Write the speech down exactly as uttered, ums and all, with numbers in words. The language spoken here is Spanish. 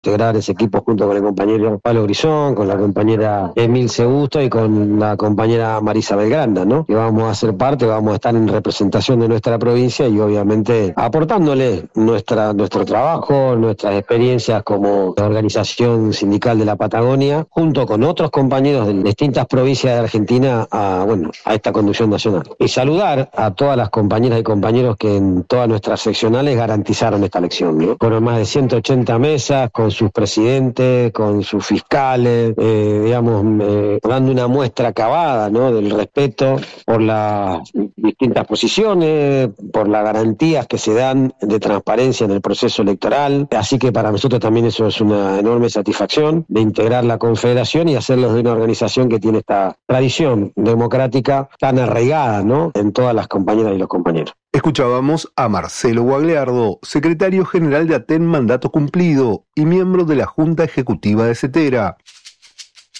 integrar ese equipo junto con el compañero Pablo Grisón, con la compañera Emilce Busto y con la compañera Marisa Belgranda, ¿no? Que vamos a ser parte, vamos a estar en representación de nuestra provincia y obviamente aportándole nuestra, nuestro trabajo, nuestras experiencias como organización sindical de la Patagonia, junto con otros compañeros de distintas provincias de Argentina a, bueno, a esta conducción nacional. Y saludar a todas las compañeras y compañeros que en todas nuestras seccionales garantizaron esta elección, ¿no? Con más de ciento ochenta mesas, con sus presidentes, con sus fiscales, eh, digamos, eh, dando una muestra acabada, ¿no? Del respeto por las distintas posiciones, por las garantías que se dan de transparencia en el proceso electoral. Así que para nosotros también eso es una enorme satisfacción de integrar la Confederación y hacerlo de una organización que tiene esta tradición democrática tan arraigada, ¿no? En todas las compañeras y los compañeros. Escuchábamos a Marcelo Guagliardo, secretario general de ATEN Mandato Cumplido y miembro de la Junta Ejecutiva de CETERA.